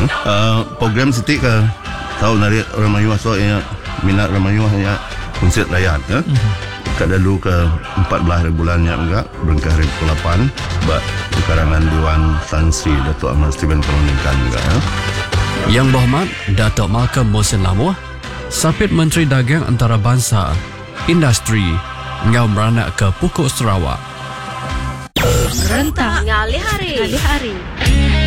Program Siti ke tahu narik orang Melayu so minat orang Melayu hanya konsert rakyat kat lalu ke 14 bulannya enggak berengkah hari ke-8 karangan Dewan Tan Sri Datuk Ahmad Stephen Perundingkan enggak Yang Berhormat Datuk Malcolm Mohsin Lamuh, Sapit Menteri Dagang Antarabangsa Industri ngau beranak ke Pokok Sarawak. Rentang ngalih hari.